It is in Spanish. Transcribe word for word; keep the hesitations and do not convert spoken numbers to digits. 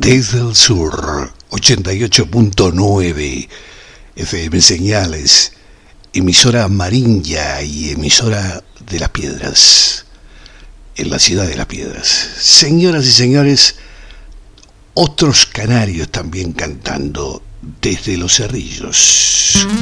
Desde el sur, ochenta y ocho punto nueve F M Señales, emisora amarilla y emisora de Las Piedras, en la ciudad de Las Piedras. Señoras y señores, otros canarios también cantando desde Los Cerrillos.